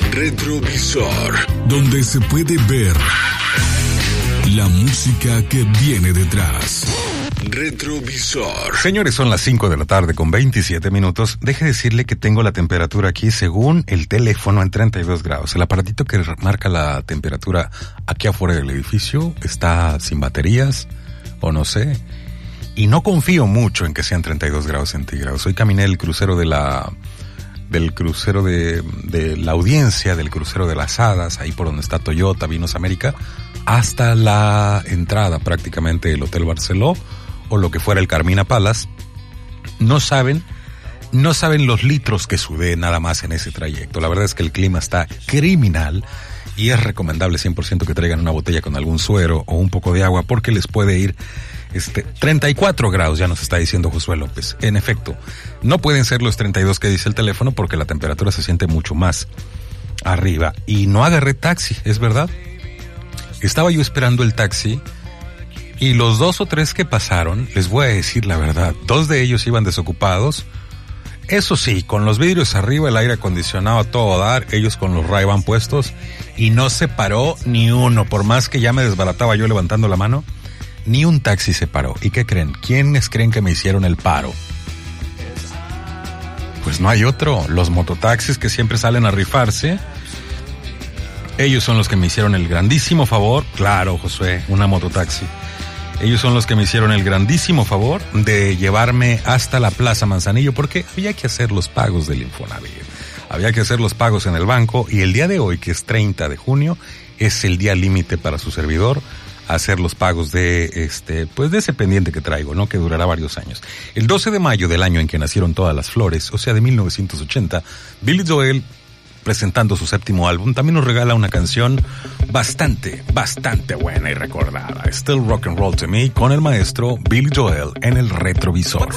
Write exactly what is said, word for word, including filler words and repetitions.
Retrovisor, donde se puede ver la música que viene detrás. Retrovisor. Señores, son las cinco de la tarde con veintisiete minutos. Deje decirle que tengo la temperatura aquí, según el teléfono, en treinta y dos grados. El aparatito que marca la temperatura aquí afuera del edificio está sin baterías, o no sé. Y no confío mucho en que sean treinta y dos grados centígrados. Hoy caminé el crucero de la... del crucero de, de la Audiencia, del crucero de las Hadas, ahí por donde está Toyota, Vinos América, hasta la entrada prácticamente del Hotel Barceló, o lo que fuera el Carmina Palace. No saben, no saben los litros que sudé nada más en ese trayecto. La verdad es que el clima está criminal y es recomendable cien por ciento que traigan una botella con algún suero o un poco de agua, porque les puede ir este treinta y cuatro grados, ya nos está diciendo Josué López. En efecto, no pueden ser los treinta y dos que dice el teléfono, porque la temperatura se siente mucho más arriba. Y no agarré taxi, es verdad. Estaba yo esperando el taxi y los dos o tres que pasaron, les voy a decir la verdad, dos de ellos iban desocupados. Eso sí, con los vidrios arriba, el aire acondicionado a todo dar, ellos con los Ray-Ban puestos, y no se paró ni uno, por más que ya me desbarataba yo levantando la mano. Ni un taxi se paró. ¿Y qué creen? ¿Quiénes creen que me hicieron el paro? Pues no hay otro. Los mototaxis que siempre salen a rifarse. Ellos son los que me hicieron el grandísimo favor. Claro, Josué, una mototaxi. Ellos son los que me hicieron el grandísimo favor de llevarme hasta la Plaza Manzanillo, porque había que hacer los pagos del Infonavit. Había que hacer los pagos en el banco, y el día de hoy, que es treinta de junio, es el día límite para su servidor hacer los pagos de este, pues de ese pendiente que traigo, ¿no? Que durará varios años. El doce de mayo del año en que nacieron todas las flores, o sea, de mil novecientos ochenta, Billy Joel, presentando su séptimo álbum, también nos regala una canción bastante, bastante buena y recordada. Still Rock and Roll to Me, con el maestro Billy Joel en el retrovisor.